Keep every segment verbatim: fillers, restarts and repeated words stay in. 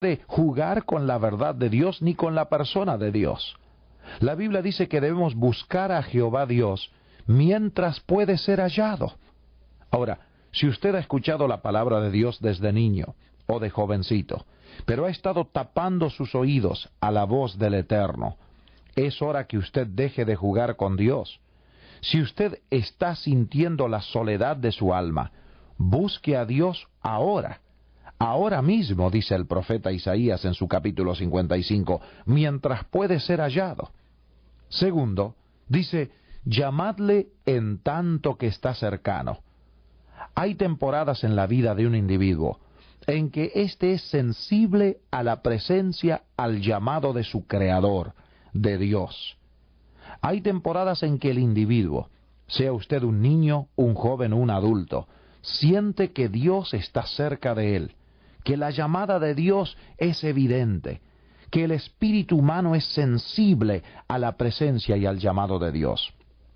de jugar con la verdad de Dios ni con la persona de Dios. La Biblia dice que debemos buscar a Jehová Dios mientras puede ser hallado. Ahora, si usted ha escuchado la palabra de Dios desde niño o de jovencito, pero ha estado tapando sus oídos a la voz del Eterno, es hora que usted deje de jugar con Dios. Si usted está sintiendo la soledad de su alma, busque a Dios ahora. Ahora mismo, dice el profeta Isaías en su capítulo cincuenta y cinco, mientras puede ser hallado. Segundo, dice, llamadle en tanto que está cercano. Hay temporadas en la vida de un individuo en que éste es sensible a la presencia, al llamado de su Creador, de Dios. Hay temporadas en que el individuo, sea usted un niño, un joven o un adulto, siente que Dios está cerca de él, que la llamada de Dios es evidente, que el espíritu humano es sensible a la presencia y al llamado de Dios.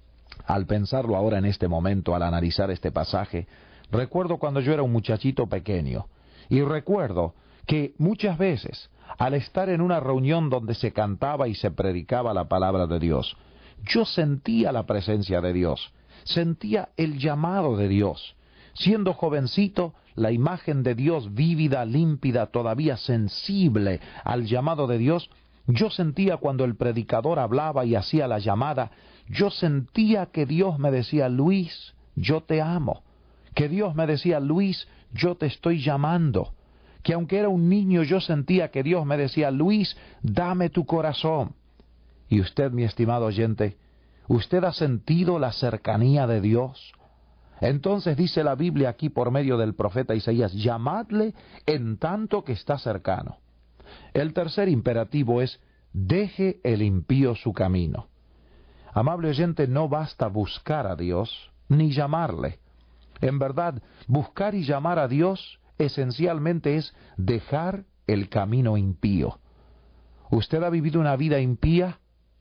Al pensarlo ahora en este momento, al analizar este pasaje, recuerdo cuando yo era un muchachito pequeño, y recuerdo que muchas veces, al estar en una reunión donde se cantaba y se predicaba la palabra de Dios, yo sentía la presencia de Dios, sentía el llamado de Dios. Siendo jovencito, la imagen de Dios vívida, límpida, todavía sensible al llamado de Dios, yo sentía cuando el predicador hablaba y hacía la llamada, yo sentía que Dios me decía, Luis, yo te amo. Que Dios me decía, Luis, yo te estoy llamando. Que aunque era un niño, yo sentía que Dios me decía, Luis, dame tu corazón. Y usted, mi estimado oyente, ¿usted ha sentido la cercanía de Dios? Entonces dice la Biblia aquí por medio del profeta Isaías, llamadle en tanto que está cercano. El tercer imperativo es, deje el impío su camino. Amable oyente, no basta buscar a Dios, ni llamarle. En verdad, buscar y llamar a Dios esencialmente es dejar el camino impío. ¿Usted ha vivido una vida impía?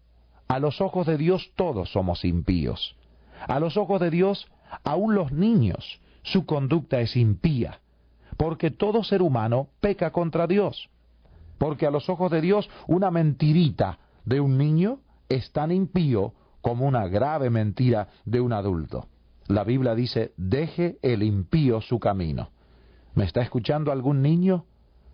A los ojos de Dios todos somos impíos. A los ojos de Dios, aun los niños, su conducta es impía, porque todo ser humano peca contra Dios. Porque a los ojos de Dios, una mentirita de un niño es tan impío como una grave mentira de un adulto. La Biblia dice, deje el impío su camino. ¿Me está escuchando algún niño?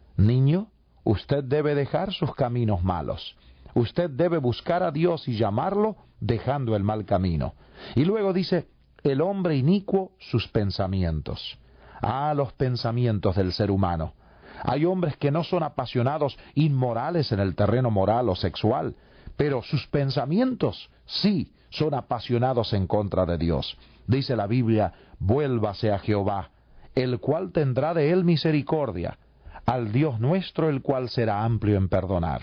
Niño, usted debe dejar sus caminos malos. Usted debe buscar a Dios y llamarlo dejando el mal camino. Y luego dice, el hombre inicuo sus pensamientos. Ah, los pensamientos del ser humano. Hay hombres que no son apasionados, inmorales en el terreno moral o sexual, pero sus pensamientos sí son apasionados en contra de Dios. Dice la Biblia, vuélvase a Jehová, el cual tendrá de él misericordia, al Dios nuestro, el cual será amplio en perdonar.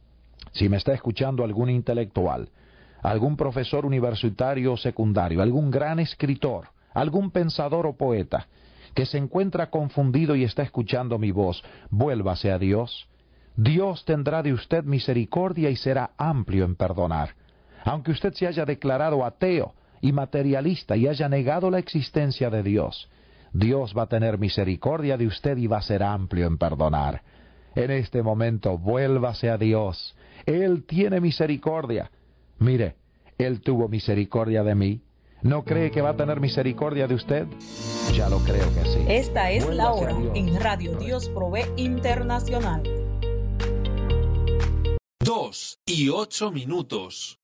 Si me está escuchando algún intelectual, algún profesor universitario o secundario, algún gran escritor, algún pensador o poeta, que se encuentra confundido y está escuchando mi voz, vuélvase a Dios. Dios tendrá de usted misericordia y será amplio en perdonar. Aunque usted se haya declarado ateo y materialista y haya negado la existencia de Dios, Dios va a tener misericordia de usted y va a ser amplio en perdonar. En este momento, vuélvase a Dios. Él tiene misericordia. Mire, Él tuvo misericordia de mí. ¿No cree que va a tener misericordia de usted? Ya lo creo que sí. Esta es Vuélvase la hora en Radio Amén. Dios Provee Internacional. Dos y ocho minutos.